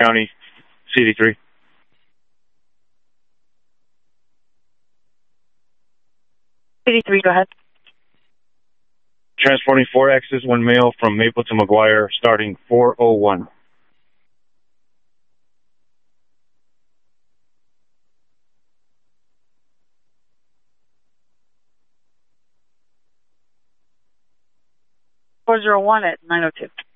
County, CD3. CD3, go ahead. Transporting 4Xs, one male from Maple to McGuire, starting 4:01. Four 401 at 902.